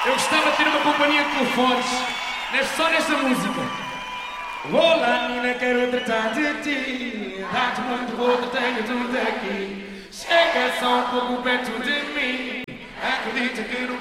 Eu gostava de ter uma companhia de telefones, só nesta música. Olá, menina, quero tratar de ti. Dá-te muito gosto, tenho tudo aqui. Chega só um pouco perto de mim. Acredita que não